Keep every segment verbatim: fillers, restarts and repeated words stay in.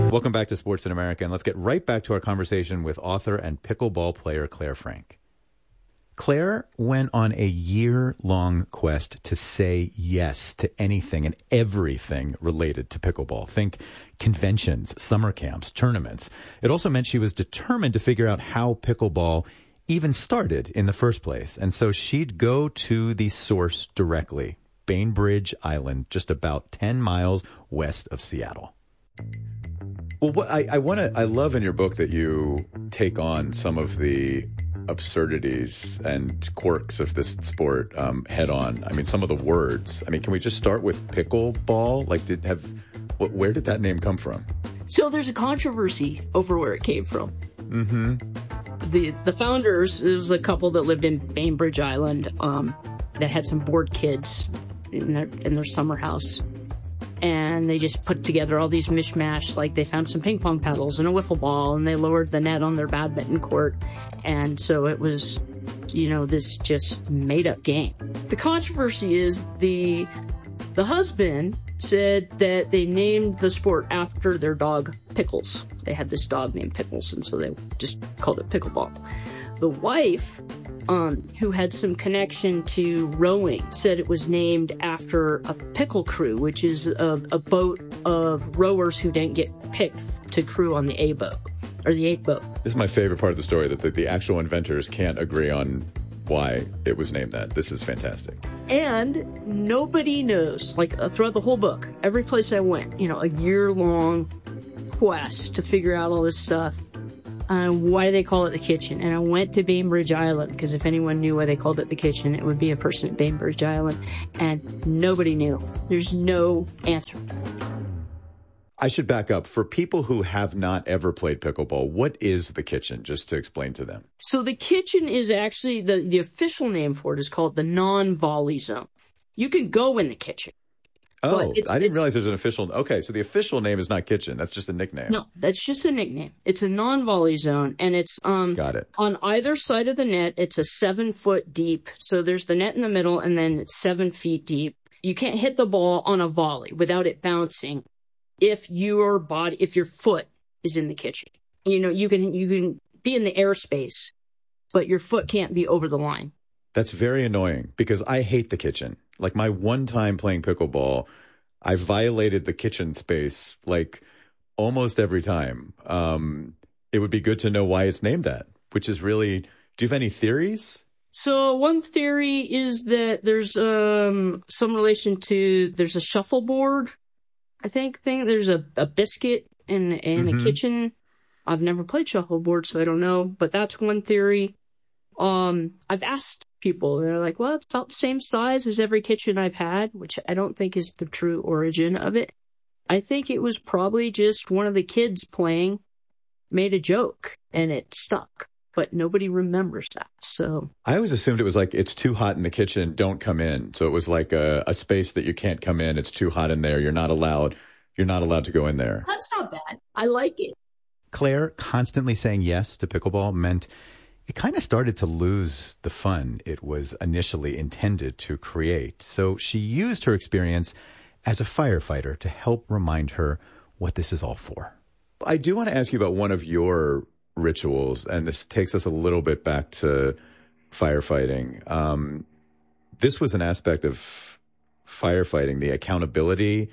Welcome back to Sports in America, and let's get right back to our conversation with author and pickleball player Claire Frank. Claire went on a year-long quest to say yes to anything and everything related to pickleball. Think conventions, summer camps, tournaments. It also meant she was determined to figure out how pickleball even started in the first place. And so she'd go to the source directly, Bainbridge Island, just about ten miles west of Seattle. Well, what I, I want to, I love in your book that you take on some of the absurdities and quirks of this sport um, head on. I mean, some of the words. I mean, can we just start with pickleball? Like, did have, what, where did that name come from? So there's a controversy over where it came from. Mm-hmm. The the founders, it was a couple that lived in Bainbridge Island um, that had some bored kids in their in their summer house. And they just put together all these mishmash, like they found some ping pong paddles and a wiffle ball, and they lowered the net on their badminton court. And so it was, you know, this just made-up game. The controversy is the the husband said that they named the sport after their dog, Pickles. They had this dog named Pickles, and so they just called it pickleball. The wife, um, who had some connection to rowing, said it was named after a pickle crew, which is a, a boat of rowers who didn't get picked to crew on the A boat, or the eight boat. This is my favorite part of the story, that the, the actual inventors can't agree on why it was named that. This is fantastic. And nobody knows, like uh, throughout the whole book, every place I went, you know, a year-long quest to figure out all this stuff. Uh, why do they call it the kitchen? And I went to Bainbridge Island, because if anyone knew why they called it the kitchen, it would be a person at Bainbridge Island. And nobody knew. There's no answer. I should back up. For people who have not ever played pickleball, what is the kitchen, just to explain to them? So the kitchen is actually, the, the official name for it is called the non-volley zone. You can go in the kitchen. Oh, I didn't realize there's an official. Okay, so the official name is not kitchen. That's just a nickname. No, that's just a nickname. It's a non-volley zone, and it's um Got it. on either side of the net. It's a seven foot deep. So there's the net in the middle, and then it's seven feet deep. You can't hit the ball on a volley without it bouncing. If your body, if your foot is in the kitchen, you know, you can you can be in the airspace, but your foot can't be over the line. That's very annoying, because I hate the kitchen. Like, my one time playing pickleball, I violated the kitchen space like almost every time. Um, it would be good to know why it's named that, which is really, do you have any theories? So one theory is that there's um, some relation to, there's a shuffleboard, I think, thing. There's a, a biscuit in, in mm-hmm. a kitchen. I've never played shuffleboard, so I don't know, but that's one theory. Um, I've asked people, they're like, well, it's about the same size as every kitchen I've had, which I don't think is the true origin of it. I think it was probably just one of the kids playing made a joke and it stuck, but nobody remembers that. So I always assumed it was like, it's too hot in the kitchen, don't come in. So it was like a, a space that you can't come in. It's too hot in there. You're not allowed. You're not allowed to go in there. That's not bad. I like it. Claire constantly saying yes to pickleball meant it kind of started to lose the fun it was initially intended to create. So she used her experience as a firefighter to help remind her what this is all for. I do want to ask you about one of your rituals, and this takes us a little bit back to firefighting. Um, this was an aspect of firefighting, the accountability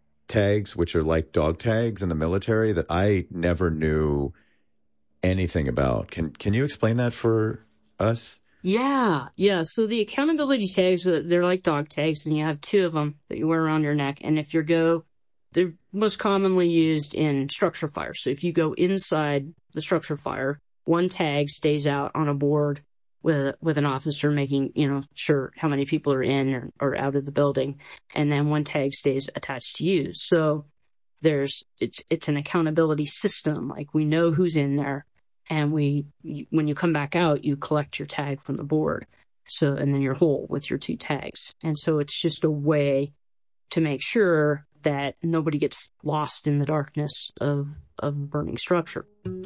tags, which are like dog tags in the military, that I never knew anything about. Can can you explain that for us? Yeah, yeah. So the accountability tags, they're like dog tags, and you have two of them that you wear around your neck. And if you go, they're most commonly used in structure fire. So if you go inside the structure fire, one tag stays out on a board with with an officer making, you know, sure how many people are in or, or out of the building, and then one tag stays attached to you. So there's it's it's an accountability system. Like, we know who's in there. And we, when you come back out, you collect your tag from the board. So, and then you're whole with your two tags. And so it's just a way to make sure that nobody gets lost in the darkness of, of burning structure.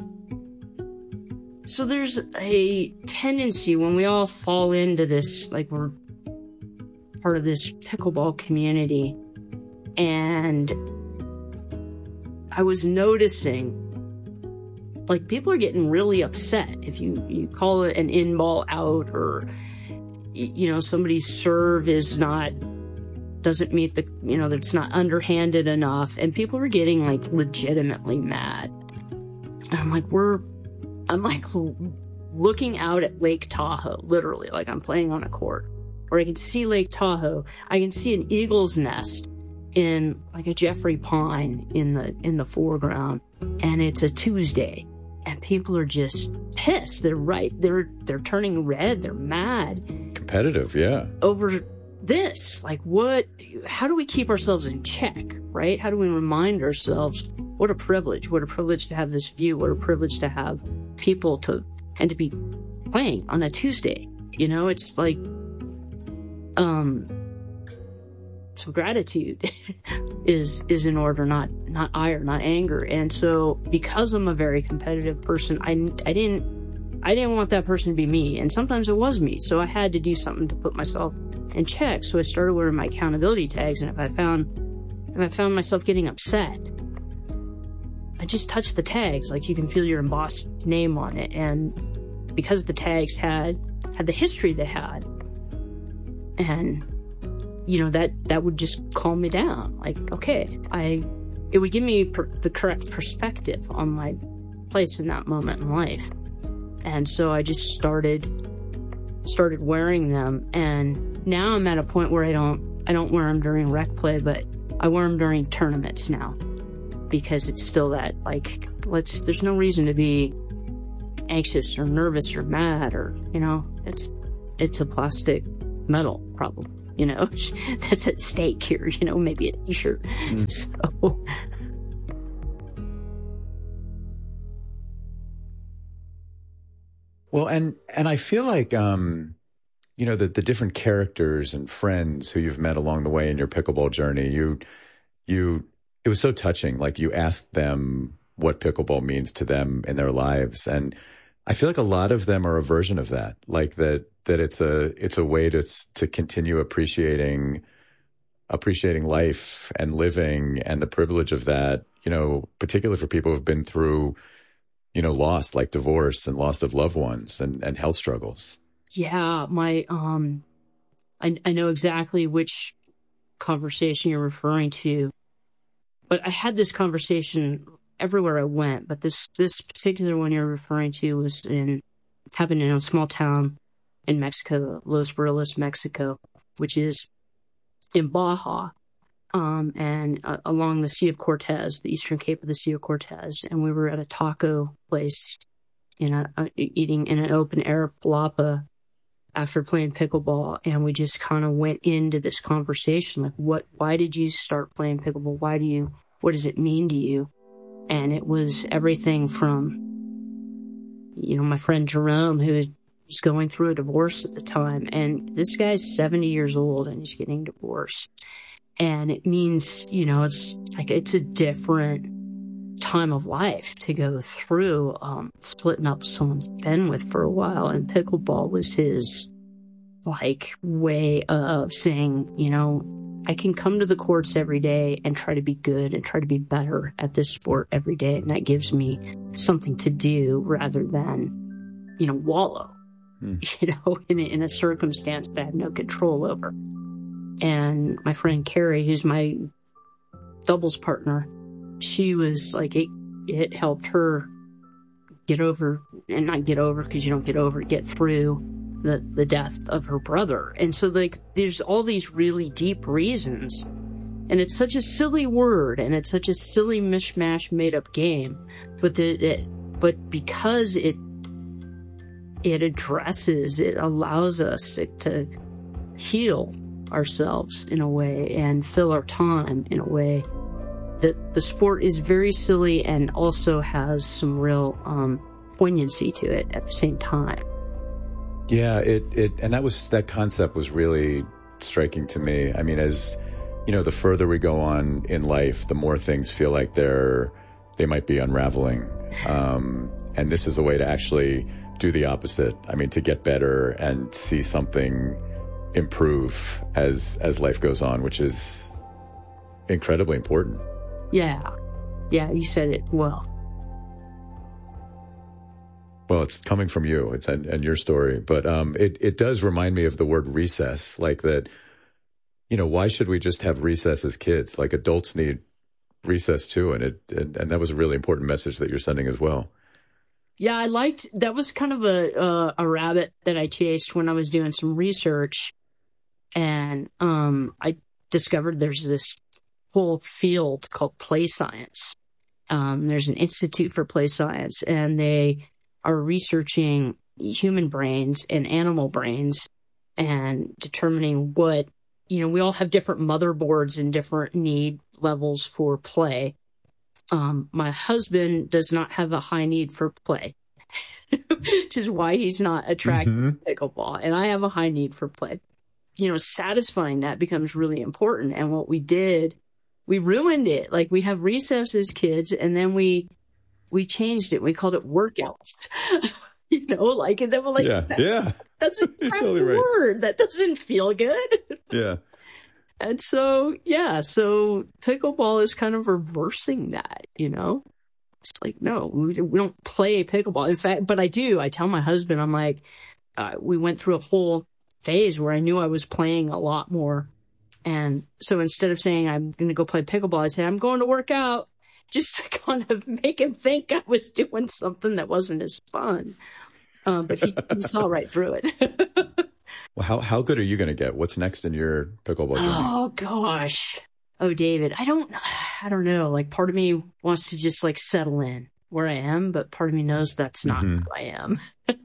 So there's a tendency when we all fall into this, like we're part of this pickleball community, and I was noticing, like, people are getting really upset if you, you call it an in ball out, or, you know, somebody's serve is not, doesn't meet the, you know, it's not underhanded enough. And people were getting, like, legitimately mad. And I'm like, we're, I'm like looking out at Lake Tahoe, literally, like I'm playing on a court, where I can see Lake Tahoe. I can see an eagle's nest in like a Jeffrey Pine in the, in the foreground. And it's a Tuesday. And people are just pissed. They're right. They're they're turning red. They're mad. Competitive, yeah. Over this. Like, what? How do we keep ourselves in check, right? How do we remind ourselves, what a privilege. What a privilege to have this view. What a privilege to have people to, and to be playing on a Tuesday. You know, it's like, um, some gratitude is is in order, not not ire, not anger. And so, because I'm a very competitive person, I I didn't I didn't want that person to be me, and sometimes it was me. So I had to do something to put myself in check. So I started wearing my accountability tags, and if I found if I found myself getting upset, I just touched the tags. Like, you can feel your embossed name on it, and because the tags had had the history they had, and you know, that, that would just calm me down. Like, okay, I, it would give me per, the correct perspective on my place in that moment in life. And so I just started, started wearing them. And now I'm at a point where I don't, I don't wear them during rec play, but I wear them during tournaments now, because it's still that, like, let's, there's no reason to be anxious or nervous or mad, or, you know, it's, it's a plastic medal problem. You know, that's at stake here, you know, maybe a t-shirt. Mm. So. Well, and, and I feel like, um, you know, the, the different characters and friends who you've met along the way in your pickleball journey, you, you, it was so touching. Like, you asked them what pickleball means to them in their lives. And I feel like a lot of them are a version of that, like that, that it's a, it's a way to, to continue appreciating, appreciating life and living and the privilege of that, you know, particularly for people who've been through, you know, loss, like divorce and loss of loved ones and, and health struggles. Yeah. My, um, I, I know exactly which conversation you're referring to, but I had this conversation everywhere I went, but this, this particular one you're referring to was in, happened in a small town in Mexico, Los Barriles, Mexico, which is in Baja, um, and uh, along the Sea of Cortez, the eastern cape of the Sea of Cortez. And we were at a taco place, in a, uh, eating in an open air palapa after playing pickleball. And we just kind of went into this conversation, like, what, why did you start playing pickleball? Why do you, what does it mean to you? And it was everything from, you know, my friend Jerome, who was going through a divorce at the time. And this guy's seventy years old and he's getting divorced. And it means, you know, it's like, it's a different time of life to go through, um, splitting up with someone he's been with for a while. And pickleball was his, like, way of saying, you know, I can come to the courts every day and try to be good and try to be better at this sport every day. And that gives me something to do rather than, you know, wallow, mm. you know, in a, in a circumstance that I have no control over. And my friend Carrie, who's my doubles partner, she was like, it, it helped her get over, and not get over because you don't get over, get through the, the death of her brother. And so, like, there's all these really deep reasons. And it's such a silly word, and it's such a silly mishmash made up game. But the, it, but because it it addresses, it allows us to, to heal ourselves in a way and fill our time in a way that the sport is very silly and also has some real um, poignancy to it at the same time. Yeah, it, it, and that was, that concept was really striking to me. I mean, as, you know, the further we go on in life, the more things feel like they're, they might be unraveling. Um, and this is a way to actually do the opposite. I mean, to get better and see something improve as, as life goes on, which is incredibly important. Yeah. Yeah, you said it well. Well, it's coming from you. It's and, and your story, but um, it it does remind me of the word recess, like that. You know, why should we just have recess as kids? Like adults need recess too, and it and, and that was a really important message that you're sending as well. Yeah, I liked that. Was kind of a uh, a rabbit that I chased when I was doing some research, and um, I discovered there's this whole field called play science. Um, there's an institute for play science, and they are researching human brains and animal brains and determining what, you know, we all have different motherboards and different need levels for play. Um, my husband does not have a high need for play, which is why he's not attracted mm-hmm. to pickleball. And I have a high need for play. You know, satisfying that becomes really important. And what we did, we ruined it. Like, we have recess as kids, and then we we changed it. We called it workouts. You know, like, and then we're like, yeah, that, yeah. That's a crap totally right. word. That doesn't feel good. Yeah. And so, yeah, so pickleball is kind of reversing that, you know? It's like, no, we, we don't play pickleball. In fact, but I do. I tell my husband, I'm like, uh, we went through a whole phase where I knew I was playing a lot more. And so instead of saying I'm going to go play pickleball, I say I'm going to work out, just to kind of make him think I was doing something that wasn't as fun. Um, but he, he saw right through it. Well, how how good are you going to get? What's next in your pickleball journey? Oh gosh, oh David, I don't, I don't know. Like, part of me wants to just like settle in where I am, but part of me knows that's not mm-hmm. who I am.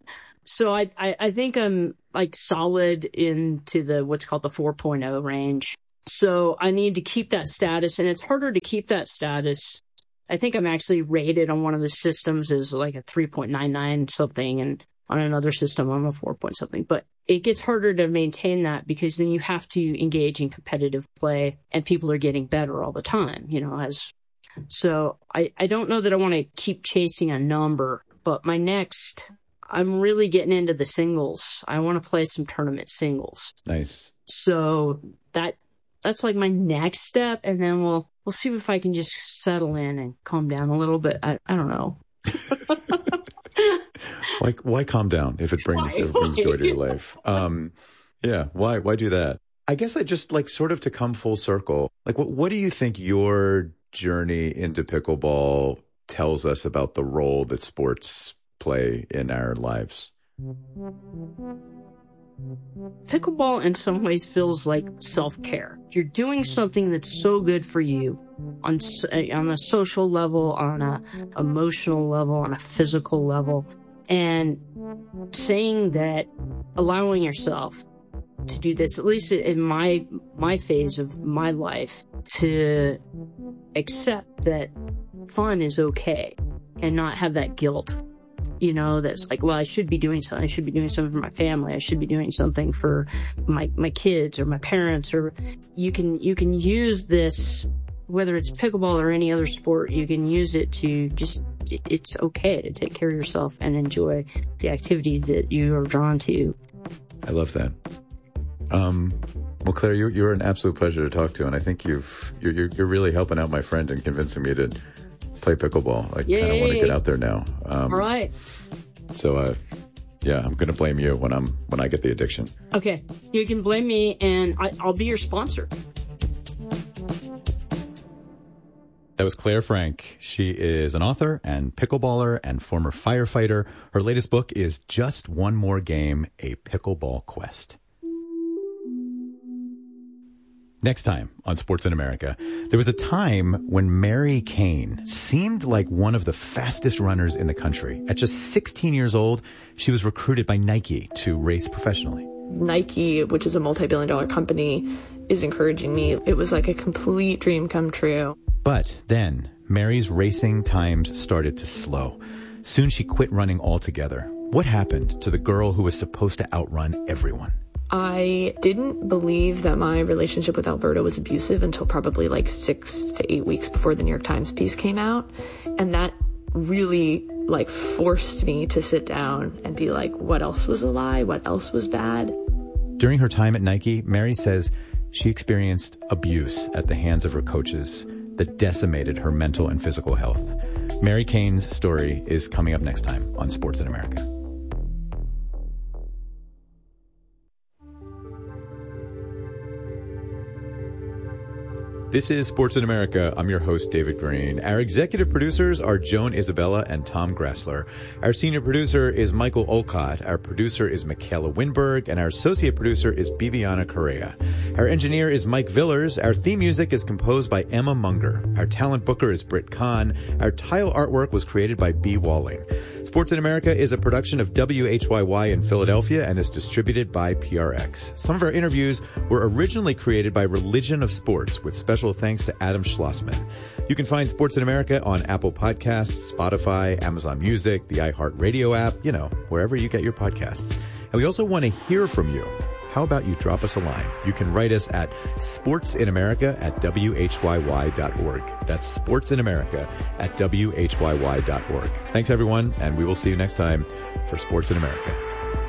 So I, I I think I'm like solid into the what's called the four point oh range. So I need to keep that status, and it's harder to keep that status. I think I'm actually rated on one of the systems as like a three point nine nine something, and on another system I'm a four point something. But it gets harder to maintain that because then you have to engage in competitive play, and people are getting better all the time, you know, as so I, I don't know that I want to keep chasing a number, but my next, I'm really getting into the singles. I want to play some tournament singles. Nice. So that that's like my next step, and then we'll we'll see if I can just settle in and calm down a little bit. I, I don't know. why why calm down if it brings, if it brings joy to your life? Um, yeah, why why do that? I guess I just like sort of to come full circle. Like, what what do you think your journey into pickleball tells us about the role that sports play in our lives? Pickleball in some ways feels like self-care. You're doing something that's so good for you on on a social level, on a emotional level, on a physical level. And saying that, allowing yourself to do this, at least in my my phase of my life, to accept that fun is okay and not have that guilt. You know, that's like, well, I should be doing something. I should be doing something for my family. I should be doing something for my my kids or my parents. Or you can you can use this, whether it's pickleball or any other sport, you can use it to just, it's okay to take care of yourself and enjoy the activities that you are drawn to. I love that. Um, well, Claire, you're, you're an absolute pleasure to talk to. And I think you've, you're, you're, you're really helping out my friend and convincing me to play pickleball. I kind of want to get out there now. Um, All right. So, uh, yeah, I'm going to blame you when I'm, when I get the addiction. Okay. You can blame me, and I, I'll be your sponsor. That was Claire Frank. She is an author and pickleballer and former firefighter. Her latest book is Just One More Game, A Pickleball Quest. Next time on Sports in America, there was a time when Mary Cain seemed like one of the fastest runners in the country. At just sixteen years old, she was recruited by Nike to race professionally. Nike, which is a multi-billion dollar company, is encouraging me. It was like a complete dream come true. But then Mary's racing times started to slow. Soon she quit running altogether. What happened to the girl who was supposed to outrun everyone? I didn't believe that my relationship with Alberto was abusive until probably like six to eight weeks before the New York Times piece came out. And that really like forced me to sit down and be like, what else was a lie? What else was bad? During her time at Nike, Mary says she experienced abuse at the hands of her coaches that decimated her mental and physical health. Mary Cain's story is coming up next time on Sports in America. This is Sports in America. I'm your host, David Green. Our executive producers are Joan Isabella and Tom Gressler. Our senior producer is Michael Olcott. Our producer is Michaela Winberg. And our associate producer is Bibiana Correa. Our engineer is Mike Villers. Our theme music is composed by Emma Munger. Our talent booker is Britt Kahn. Our tile artwork was created by B. Walling. Sports in America is a production of W H Y Y in Philadelphia and is distributed by P R X. Some of our interviews were originally created by Religion of Sports, with special thanks to Adam Schlossman. You can find Sports in America on Apple Podcasts, Spotify, Amazon Music, the iHeartRadio app, you know, wherever you get your podcasts. And we also want to hear from you. How about you drop us a line? You can write us at sportsinamerica at W H Y Y dot org. That's sportsinamerica at W H Y Y dot org. Thanks, everyone, and we will see you next time for Sports in America.